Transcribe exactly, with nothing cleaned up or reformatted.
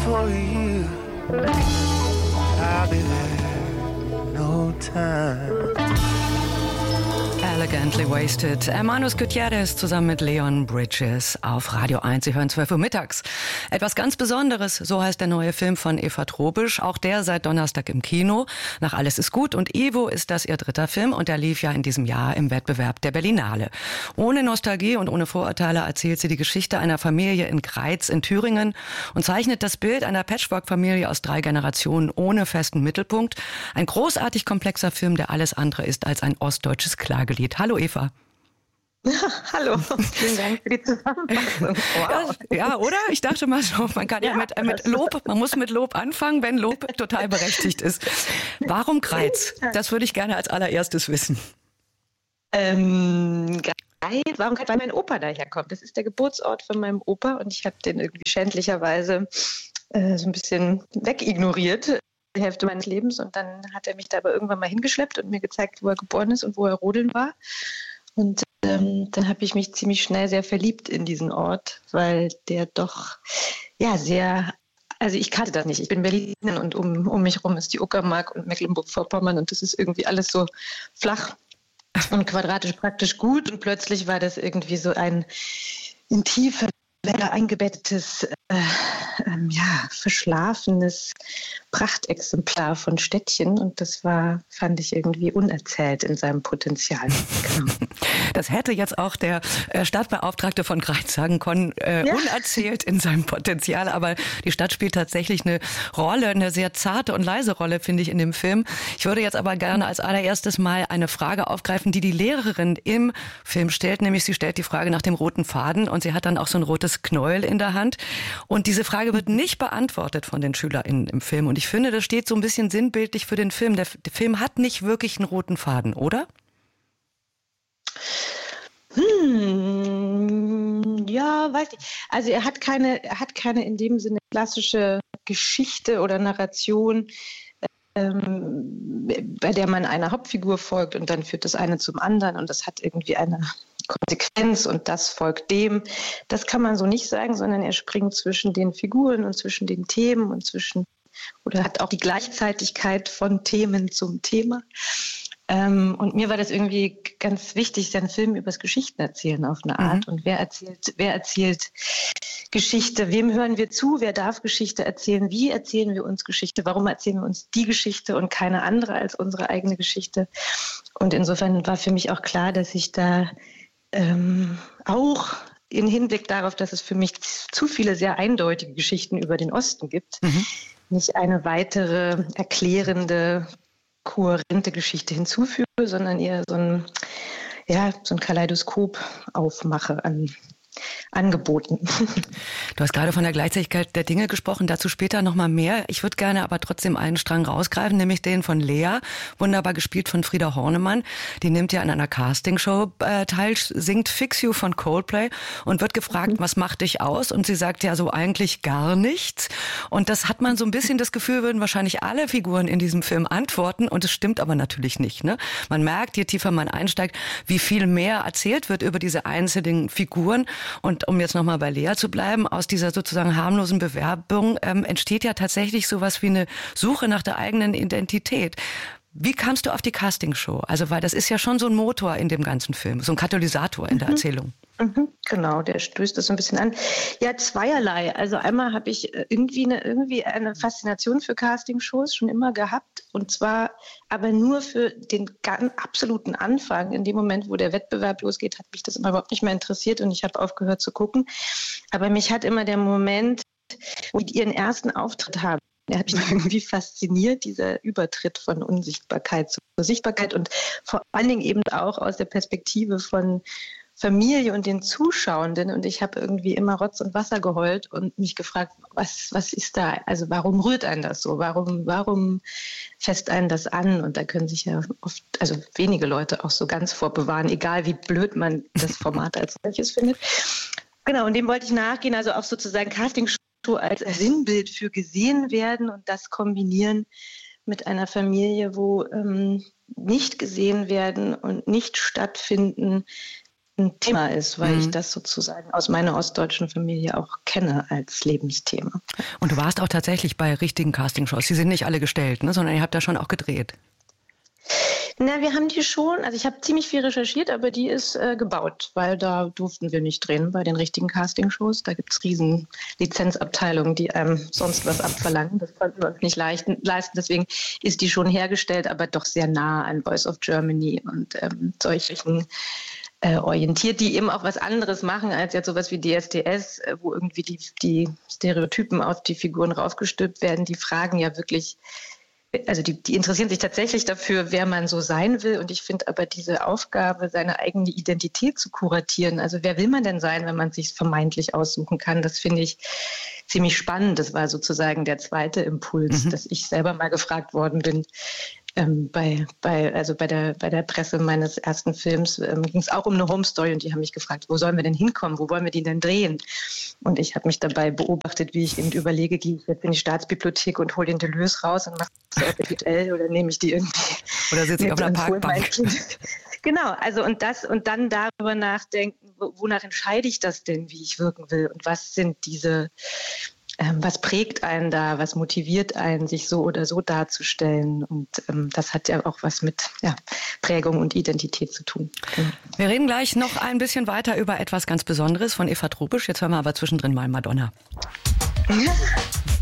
for you. I'll be there, no time. Elegantly Wasted. Hermanos Gutierrez zusammen mit Leon Bridges auf Radio eins. Sie hören zwölf Uhr mittags. Etwas ganz Besonderes, so heißt der neue Film von Eva Trobisch. Auch der seit Donnerstag im Kino. Nach Alles ist gut und Ivo ist das ihr dritter Film und er lief ja in diesem Jahr im Wettbewerb der Berlinale. Ohne Nostalgie und ohne Vorurteile erzählt sie die Geschichte einer Familie in Greiz in Thüringen und zeichnet das Bild einer Patchwork-Familie aus drei Generationen ohne festen Mittelpunkt. Ein großartig komplexer Film, der alles andere ist als ein ostdeutsches Klagelied. Hallo Eva. Ja, hallo, vielen Dank für die Zusammenfassung. Wow. Ja, ja, oder? Ich dachte mal so, man kann ja, ja mit, mit Lob, man muss mit Lob anfangen, wenn Lob total berechtigt ist. Warum Greiz? Das würde ich gerne als allererstes wissen. Ähm, Greiz, warum Greiz? Weil mein Opa daherkommt. Das ist der Geburtsort von meinem Opa und ich habe den irgendwie schändlicherweise äh, so ein bisschen wegignoriert. Die Hälfte meines Lebens und dann hat er mich da aber irgendwann mal hingeschleppt und mir gezeigt, wo er geboren ist und wo er rodeln war. Und ähm, dann habe ich mich ziemlich schnell sehr verliebt in diesen Ort, weil der doch ja sehr, also ich kannte das nicht. Ich bin Berlinerin und um, um mich rum ist die Uckermark und Mecklenburg-Vorpommern und das ist irgendwie alles so flach und quadratisch praktisch gut und plötzlich war das irgendwie so ein in tiefe Wälder eingebettetes, äh, ähm, ja, verschlafenes Prachtexemplar von Städtchen und das war, fand ich irgendwie unerzählt in seinem Potenzial. Genau. Das hätte jetzt auch der äh, Stadtbeauftragte von Greiz sagen können, äh, ja. unerzählt in seinem Potenzial, aber die Stadt spielt tatsächlich eine Rolle, eine sehr zarte und leise Rolle, finde ich, in dem Film. Ich würde jetzt aber gerne als allererstes mal eine Frage aufgreifen, die die Lehrerin im Film stellt, nämlich sie stellt die Frage nach dem roten Faden und sie hat dann auch so ein rotes Knäuel in der Hand und diese Frage wird nicht beantwortet von den SchülerInnen im Film und ich finde, das steht so ein bisschen sinnbildlich für den Film. Der, der Film hat nicht wirklich einen roten Faden, oder? Hm, ja, weiß ich. Also er hat keine, er hat keine in dem Sinne klassische Geschichte oder Narration, ähm, bei der man einer Hauptfigur folgt und dann führt das eine zum anderen und das hat irgendwie eine Konsequenz und das folgt dem. Das kann man so nicht sagen, sondern er springt zwischen den Figuren und zwischen den Themen und zwischen oder hat auch die Gleichzeitigkeit von Themen zum Thema. Ähm, und mir war das irgendwie ganz wichtig, einen Film über das Geschichtenerzählen auf eine Art. Mhm. Und wer erzählt, wer erzählt Geschichte? Wem hören wir zu? Wer darf Geschichte erzählen? Wie erzählen wir uns Geschichte? Warum erzählen wir uns die Geschichte und keine andere als unsere eigene Geschichte? Und insofern war für mich auch klar, dass ich da ähm, auch im Hinblick darauf, dass es für mich zu viele sehr eindeutige Geschichten über den Osten gibt, mhm. nicht eine weitere erklärende, kohärente Geschichte hinzufüge, sondern eher so ein, ja, so ein Kaleidoskop aufmache an Angeboten. Du hast gerade von der Gleichzeitigkeit der Dinge gesprochen, dazu später noch mal mehr. Ich würde gerne aber trotzdem einen Strang rausgreifen, nämlich den von Lea, wunderbar gespielt von Frieda Hornemann. Die nimmt ja an einer Castingshow äh, teil, singt Fix You von Coldplay und wird gefragt, was macht dich aus? Und sie sagt ja so eigentlich gar nichts. Und das hat man so ein bisschen das Gefühl, würden wahrscheinlich alle Figuren in diesem Film antworten und es stimmt aber natürlich nicht. Ne? Man merkt, je tiefer man einsteigt, wie viel mehr erzählt wird über diese einzelnen Figuren. Und um jetzt nochmal bei Lea zu bleiben, aus dieser sozusagen harmlosen Bewerbung ähm, entsteht ja tatsächlich sowas wie eine Suche nach der eigenen Identität. Wie kamst du auf die Castingshow? Also, weil das ist ja schon so ein Motor in dem ganzen Film, so ein Katalysator in der Erzählung. Mhm, genau, der stößt das so ein bisschen an. Ja, zweierlei. Also einmal habe ich irgendwie eine, irgendwie eine Faszination für Castingshows schon immer gehabt. Und zwar aber nur für den ganz absoluten Anfang. In dem Moment, wo der Wettbewerb losgeht, hat mich das immer überhaupt nicht mehr interessiert und ich habe aufgehört zu gucken. Aber mich hat immer der Moment, wo die ihren ersten Auftritt haben, der hat mich irgendwie fasziniert, dieser Übertritt von Unsichtbarkeit zur Sichtbarkeit und vor allen Dingen eben auch aus der Perspektive von Familie und den Zuschauenden. Und ich habe irgendwie immer Rotz und Wasser geheult und mich gefragt, was, was ist da? Also warum rührt einen das so? Warum, warum fässt einen das an? Und da können sich ja oft, also wenige Leute auch so ganz vorbewahren, egal wie blöd man das Format als solches findet. Genau, und dem wollte ich nachgehen, also auch sozusagen Castingshow als Sinnbild für gesehen werden und das kombinieren mit einer Familie, wo ähm, nicht gesehen werden und nicht stattfinden, ein Thema ist, weil mhm. ich das sozusagen aus meiner ostdeutschen Familie auch kenne als Lebensthema. Und du warst auch tatsächlich bei richtigen Castingshows. Die sind nicht alle gestellt, ne, sondern ihr habt da schon auch gedreht. Na, wir haben die schon, also ich habe ziemlich viel recherchiert, aber die ist äh, gebaut, weil da durften wir nicht drehen bei den richtigen Castingshows. Da gibt es riesen Lizenzabteilungen, die einem sonst was abverlangen. Das konnten wir uns nicht leisten, leisten. Deswegen ist die schon hergestellt, aber doch sehr nah an Voice of Germany und ähm, solchen äh, orientiert, die eben auch was anderes machen als jetzt sowas wie D S D S, äh, wo irgendwie die, die Stereotypen auf die Figuren raufgestülpt werden. Die fragen ja wirklich, also die, die interessieren sich tatsächlich dafür, wer man so sein will. Und ich finde aber diese Aufgabe, seine eigene Identität zu kuratieren, also wer will man denn sein, wenn man es sich vermeintlich aussuchen kann, das finde ich ziemlich spannend. Das war sozusagen der zweite Impuls, mhm. dass ich selber mal gefragt worden bin, Ähm, bei, bei, also bei der, bei der Presse meines ersten Films ähm, ging es auch um eine Home Story und die haben mich gefragt, wo sollen wir denn hinkommen, wo wollen wir die denn drehen? Und ich habe mich dabei beobachtet, wie ich eben überlege, gehe ich jetzt in die Staatsbibliothek und hole den Deleuze raus und mache das offiziell oder nehme ich die irgendwie oder sitze ich auf einer Parkbank? Genau, also und das und dann darüber nachdenken, wonach entscheide ich das denn, wie ich wirken will und was sind diese was prägt einen da, was motiviert einen, sich so oder so darzustellen? Und ähm, das hat ja auch was mit ja, Prägung und Identität zu tun. Genau. Wir reden gleich noch ein bisschen weiter über etwas ganz Besonderes von Eva Tropisch. Jetzt hören wir aber zwischendrin mal Madonna. Ja.